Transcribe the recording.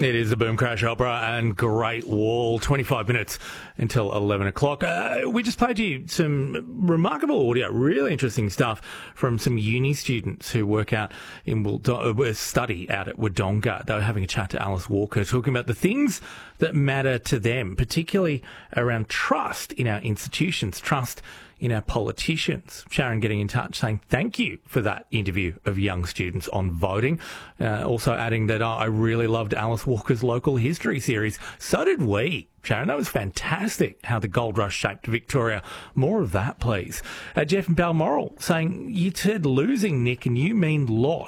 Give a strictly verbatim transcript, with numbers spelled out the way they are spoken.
It is the Boom Crash Opera and Great Wall, twenty-five minutes until eleven o'clock. Uh, we just played you some remarkable audio, really interesting stuff from some uni students who work out in Wodonga, study out at Wodonga. They were having a chat to Alice Walker, talking about the things that matter to them, particularly around trust in our institutions, trust in our politicians. Sharon getting in touch saying thank you for that interview of young students on voting. Uh, also adding that oh, I really loved Alice Walker's local history series. So did we. Sharon, that was fantastic how the gold rush shaped Victoria. More of that, please. Uh, Jeff in Balmoral saying, you said losing, Nick, and you mean loss.